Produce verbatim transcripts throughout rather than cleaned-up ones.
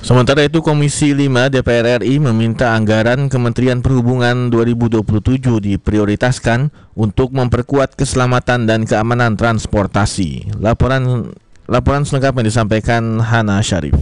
Sementara itu, Komisi lima D P R R I meminta anggaran Kementerian Perhubungan dua ribu dua puluh tujuh diprioritaskan untuk memperkuat keselamatan dan keamanan transportasi. Laporan laporan selengkapnya disampaikan Hana Syarif.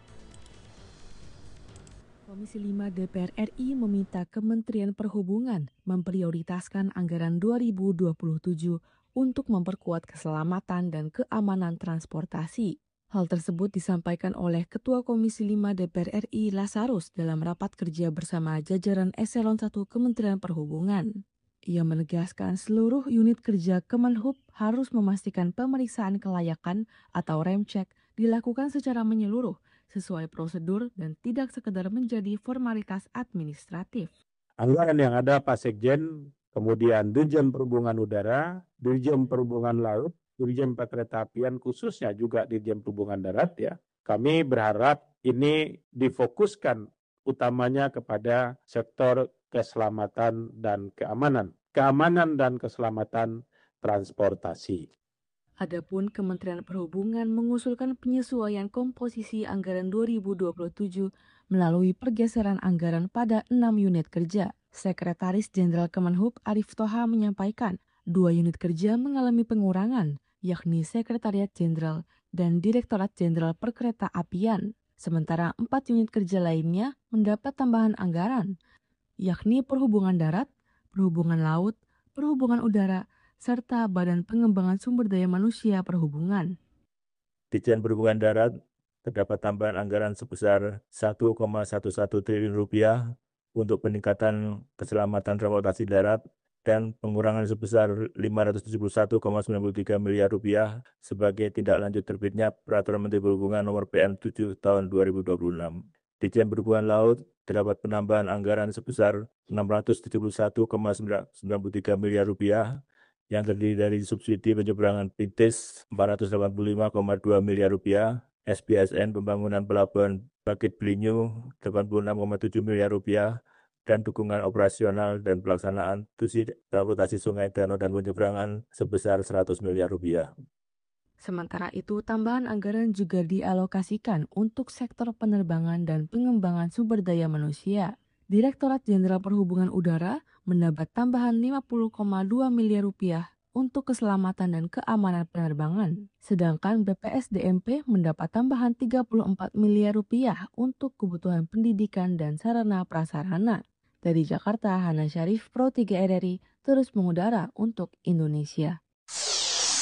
Komisi lima D P R R I meminta Kementerian Perhubungan memprioritaskan anggaran dua ribu dua puluh tujuh untuk memperkuat keselamatan dan keamanan transportasi. Hal tersebut disampaikan oleh Ketua Komisi lima D P R R I Lazarus dalam rapat kerja bersama jajaran Eselon satu Kementerian Perhubungan. Ia menegaskan seluruh unit kerja Kemenhub harus memastikan pemeriksaan kelayakan atau remcek dilakukan secara menyeluruh sesuai prosedur dan tidak sekedar menjadi formalitas administratif. Anggaran yang ada Pak Sekjen, kemudian Dirjen Perhubungan Udara, Dirjen Perhubungan Laut, Dirjen Perkeretaapian, khususnya juga Dirjen Perhubungan Darat ya. Kami berharap ini difokuskan utamanya kepada sektor keselamatan dan keamanan. Keamanan dan keselamatan transportasi. Adapun Kementerian Perhubungan mengusulkan penyesuaian komposisi anggaran dua ribu dua puluh tujuh melalui pergeseran anggaran pada enam unit kerja. Sekretaris Jenderal Kemenhub Arief Thoha menyampaikan, dua unit kerja mengalami pengurangan, yakni Sekretariat Jenderal dan Direktorat Jenderal Perkeretaapian. Sementara empat unit kerja lainnya mendapat tambahan anggaran, yakni Perhubungan Darat, Perhubungan Laut, Perhubungan Udara, serta Badan Pengembangan Sumber Daya Manusia Perhubungan. Ditjen Perhubungan Darat terdapat tambahan anggaran sebesar satu koma satu satu triliun rupiah untuk peningkatan keselamatan transportasi darat dan pengurangan sebesar lima ratus tujuh puluh satu koma sembilan puluh tiga miliar rupiah sebagai tindak lanjut terbitnya Peraturan Menteri Perhubungan Nomor P M tujuh Tahun dua ribu dua puluh enam. Ditjen Perhubungan Laut terdapat penambahan anggaran sebesar enam ratus tujuh puluh satu koma sembilan puluh tiga miliar rupiah yang terdiri dari subsidi penyeberangan perintis empat ratus delapan puluh lima koma dua miliar rupiah, S B S N pembangunan pelabuhan Bakit Belinyu delapan puluh enam koma tujuh miliar rupiah, dan dukungan operasional dan pelaksanaan tusi transportasi sungai, danau, dan penyeberangan sebesar seratus miliar rupiah. Sementara itu, tambahan anggaran juga dialokasikan untuk sektor penerbangan dan pengembangan sumber daya manusia. Direktorat Jenderal Perhubungan Udara mendapat tambahan lima puluh koma dua miliar rupiah untuk keselamatan dan keamanan penerbangan. Sedangkan B P S D M P mendapat tambahan tiga puluh empat miliar rupiah untuk kebutuhan pendidikan dan sarana prasarana. Dari Jakarta, Hana Syarif, Pro tiga R R I, terus mengudara untuk Indonesia.